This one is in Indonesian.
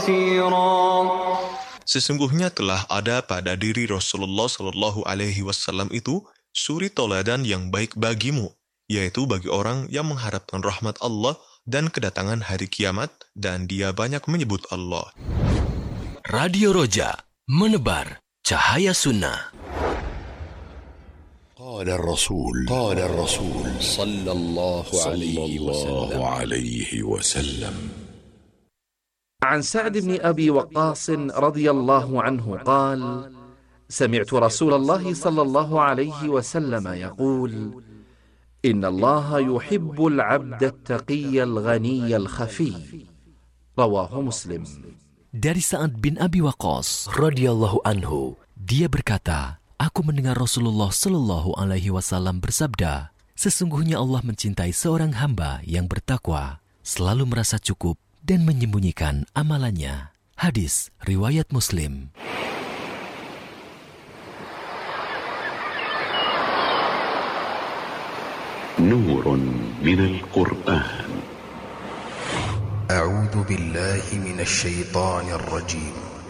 Sesungguhnya telah ada pada diri Rasulullah Shallallahu Alaihi Wasallam itu suri toladan yang baik bagimu, yaitu bagi orang yang mengharapkan rahmat Allah dan kedatangan hari kiamat, dan dia banyak menyebut Allah. Radio Roja, menebar cahaya sunnah. قال الرسول صلى الله عليه وسلم عن سعد بن أبي وقاص رضي الله عنه قال: سمعت رسول الله صلى الله عليه وسلم يقول: إن الله يحب العبد التقي الغني الخفي. رواه مسلم. Dari Sa'ad bin Abi Waqqas radhiyallahu anhu, dia berkata, aku mendengar Rasulullah Shallallahu Alaihi Wasallam bersabda, sesungguhnya Allah mencintai seorang hamba yang bertakwa, selalu merasa cukup dan menyembunyikan amalannya. Hadis riwayat Muslim. نور من القرآن. أعوذ بالله من الشيطان الرجيم.